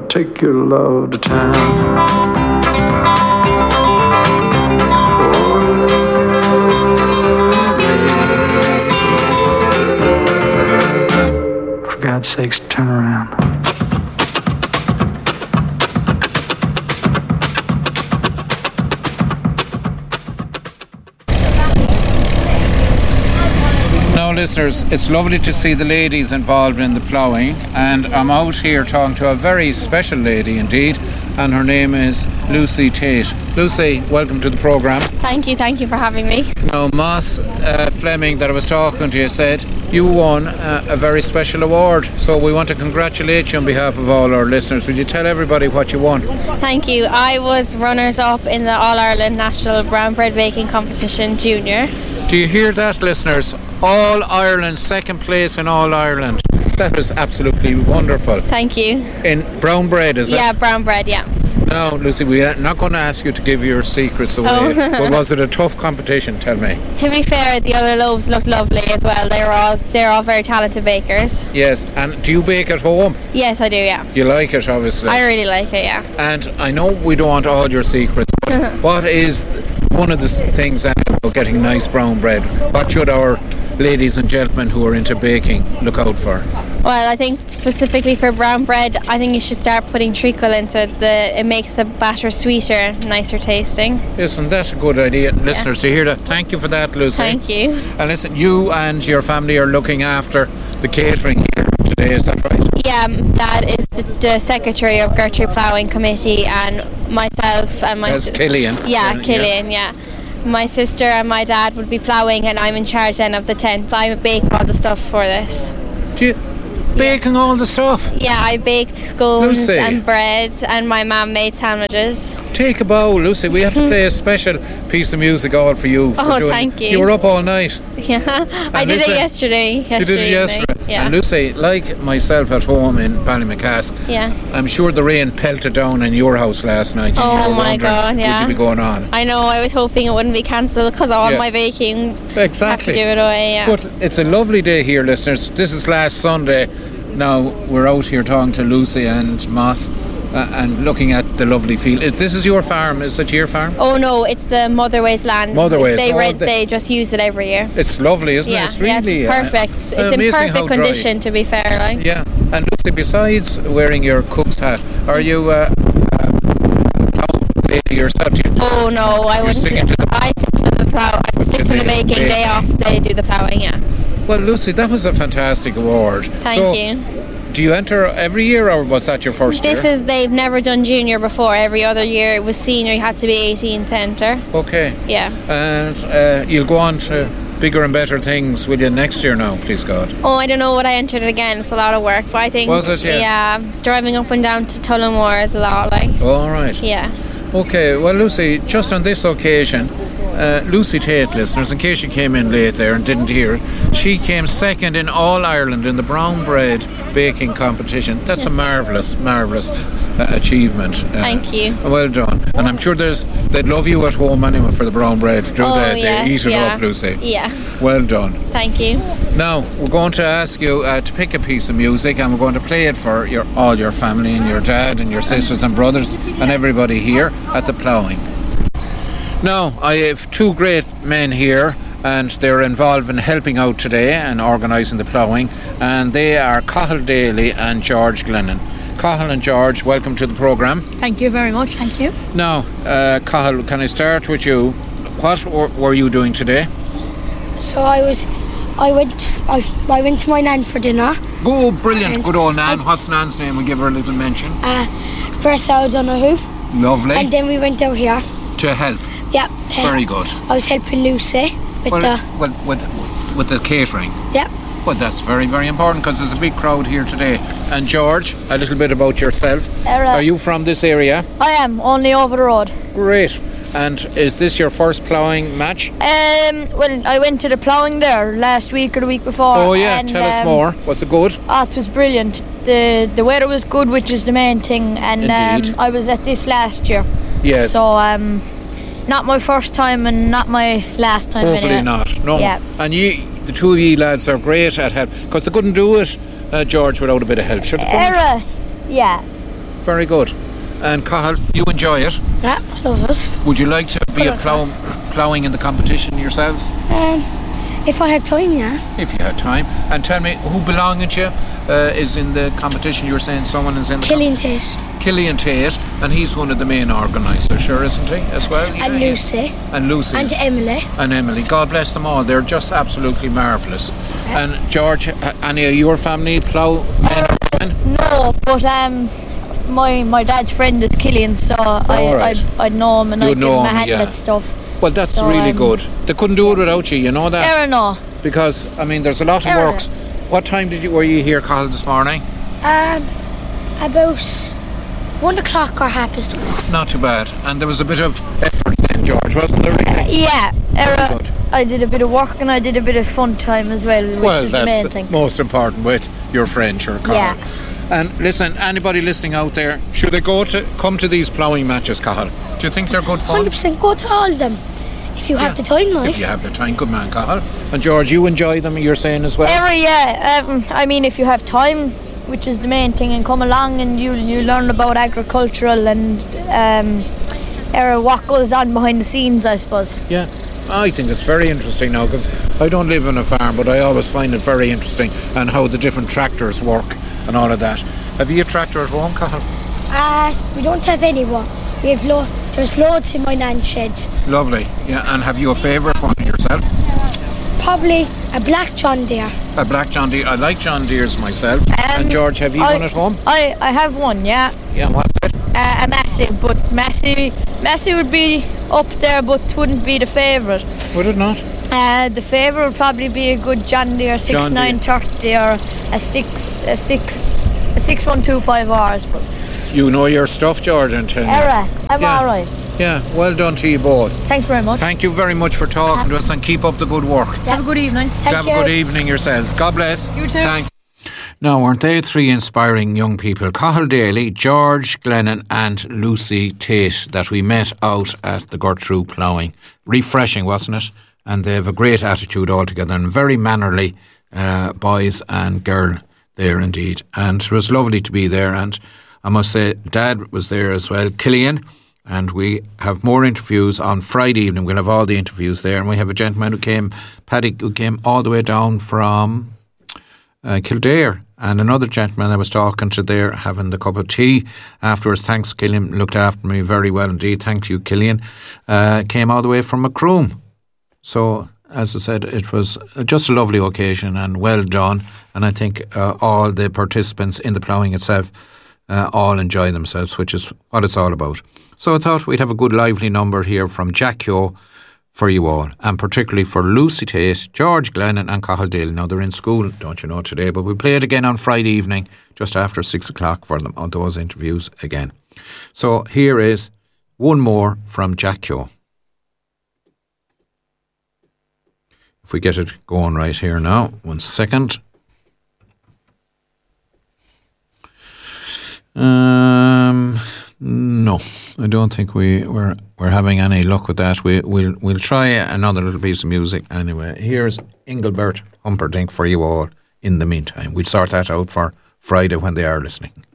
take your love to town. For God's sakes, turn around. Now, listeners, it's lovely to see the ladies involved in the ploughing, and I'm out here talking to a very special lady indeed, and her name is Lucy Tate. Lucy, welcome to the programme. Thank you for having me. Now, Moss Fleming, that I was talking to you, said you won a very special award, so we want to congratulate you on behalf of all our listeners. Would you tell everybody what you won? Thank you. I was runners-up in the All-Ireland National Brown Bread Baking Competition Junior. Do you hear that, listeners? All Ireland, second place in All Ireland. That is absolutely wonderful. Thank you. In brown bread, is it? Yeah, brown bread, yeah. Now, Lucy, we're not going to ask you to give your secrets away, but was it a tough competition, tell me? To be fair, the other loaves looked lovely as well. They're all very talented bakers. Yes, and do you bake at home? Yes, I do, yeah. You like it, obviously. I really like it, yeah. And I know we don't want all your secrets, but what is one of the things about getting nice brown bread? What should our ladies and gentlemen who are into baking look out for? Well, I think specifically for brown bread, I think you should start putting treacle into it. It makes the batter sweeter, nicer tasting. Isn't that a good idea? Yeah. Listeners, to hear that, thank you for that, Lucy. Thank you. And listen, you and your family are looking after the catering here today, is that right? Yeah, Dad is the secretary of Gertrude Ploughing Committee, and myself and my... That's Killian. Yeah, Killian, yeah. My sister and my dad would be ploughing, and I'm in charge then of the tent. I bake all the stuff for this. Do you baking all the stuff? Yeah, I baked scones Lucy. And bread, and my mum made sandwiches. Take a bow, Lucy. We have to play a special piece of music all for you. Thank you. You were up all night. Yeah, I did it yesterday. You did it yesterday. Yeah. And Lucy, like myself at home in Ballymacask, yeah, I'm sure the rain pelted down in your house last night. Oh my God, yeah. Would you be going on? I know, I was hoping it wouldn't be cancelled because all my baking have to give it away. Yeah. But it's a lovely day here, listeners. This is last Sunday. Now we're out here talking to Lucy and Moss and looking at the lovely field. This is your farm, is it your farm? Oh no, it's the Motherways land. Motherways. They just use it every year. It's lovely, isn't it? It's really perfect. It's in perfect condition, to be fair. Like. Yeah. And Lucy, besides wearing your cook's hat, are you a lady yourself? Oh no, I wouldn't. I stick to the plough. I stick to the baking. Day off, they do the ploughing. Yeah. Well, Lucy, that was a fantastic award. Thank you. Do you enter every year, or was that your first year? They've never done junior before. Every other year it was senior. You had to be 18 to enter. Okay. Yeah. And you'll go on to bigger and better things, will you, next year now, please God? Oh, I don't know what I entered again. It's a lot of work, but I think... Was it, yeah? Yeah, driving up and down to Tullamore is a lot, like... All right. Yeah. Okay, well, Lucy, just on this occasion, Lucy Tate, listeners, in case you came in late there and didn't hear it, she came second in All Ireland in the brown bread baking competition. That's a marvellous achievement. Thank you. Well done. And I'm sure they'd love you at home anyway for the brown bread. They eat it up, Lucy. Yeah. Well done. Thank you. Now, we're going to ask you to pick a piece of music, and we're going to play it for all your family and your dad and your sisters and brothers and everybody here at the ploughing. Now, I have two great men here, and they're involved in helping out today and organising the ploughing, and they are Cathal Daly and George Glennon. Cathal and George, welcome to the programme. Thank you very much. Thank you. Now, Cathal, can I start with you? What were you doing today? So I went to my nan for dinner. Oh, brilliant. Good old Nan. What's Nan's name? We'll give her a little mention. Bertha O'Donoghue. Lovely. And then we went out here. To help? Yeah. Very good. I was helping Lucy with the catering. Yeah. Well, that's very, very important because there's a big crowd here today. And George, a little bit about yourself. Are you from this area? I am, only over the road. Great. And is this your first ploughing match? Well, I went to the ploughing there last week or the week before. Oh yeah, tell us more. Was it good? It was brilliant. The weather was good, which is the main thing. And I was at this last year. Yes. So not my first time and not my last time. Hopefully anyway. not. No. Yeah. And the two of you lads are great at help because they couldn't do it, George, without a bit of help. Sure, they couldn't. Yeah. Very good. And Cathal, you enjoy it? Yeah, I love us. Would you like to be ploughing in the competition yourselves? If I have time, yeah. If you had time. And tell me, who belonging to you is in the competition? You were saying someone is in the Killian Tate. Killian Tate, and he's one of the main organisers, sure, isn't he, as well? And Lucy. And Lucy. And Emily. And Emily. God bless them all. They're just absolutely marvellous. Yeah. And George, any of your family plough men or women? No, but my dad's friend is Killian, so I'd know him and I'd give him a hand at stuff. Well, that's really good. They couldn't do it without you, you know that? No. Because, I mean, there's a lot of works. What time were you here, Cathal, this morning? About 1 o'clock or 12:30. Not too bad. And there was a bit of effort then, George, wasn't there? Really? I did a bit of work and I did a bit of fun time as well, which is the main thing. Well, that's most important with your friend, sure, Cathal. Yeah. And listen, anybody listening out there, should they come to these ploughing matches, Cathal? Do you think they're good fun? 100% go to all of them. If you have the time, like. If you have the time, good man, Cathal. And George, you enjoy them, you're saying as well? I mean, if you have time, which is the main thing, and come along and you learn about agricultural and what goes on behind the scenes, I suppose. Yeah, I think it's very interesting now, because I don't live on a farm, but I always find it very interesting, and how the different tractors work and all of that. Have you a tractor at home, Cathal? We don't have any more. We have there's loads in my nan's shed. Lovely. Yeah, and have you a favourite one yourself? Probably a black John Deere. A black John Deere. I like John Deeres myself. And George, have you one at home? I have one, yeah. Yeah, what's it? A Massey, but Massey would be up there, but wouldn't be the favourite. Would it not? The favourite would probably be a good John Deere 6930 or a 6125R, I suppose. You know your stuff, George, and I'm alright. Yeah, well done to you both. Thanks very much. Thank you very much for talking to us, and keep up the good work. Have a good evening. Have a good evening yourselves. God bless. You too. Thanks. Now, weren't they three inspiring young people? Cathal Daly, George Glennon and Lucy Tate that we met out at the Gertrude ploughing. Refreshing, wasn't it? And they have a great attitude altogether, and very mannerly boys and girl there indeed. And it was lovely to be there, and I must say Dad was there as well, Killian, and we have more interviews on Friday evening. We'll have all the interviews there, and we have a gentleman Paddy, who came all the way down from Kildare, and another gentleman I was talking to there having the cup of tea afterwards. Thanks, Killian, looked after me very well indeed. Thank you, Killian. Came all the way from Macroom. So, as I said, it was just a lovely occasion and well done, and I think all the participants in the ploughing itself all enjoy themselves, which is what it's all about. So I thought we'd have a good lively number here from Jack Yo for you all, and particularly for Lucy Tate, George Glennon and Cathal Daly. Now they're in school, don't you know, today, but we'll play it again on Friday evening just after 6 o'clock for them on those interviews again. So here is one more from Jack Yo. If we get it going right here now, 1 second. No, I don't think we're having any luck with that. We'll try another little piece of music anyway. Here's Engelbert Humperdinck for you all in the meantime. We'll sort that out for Friday when they are listening.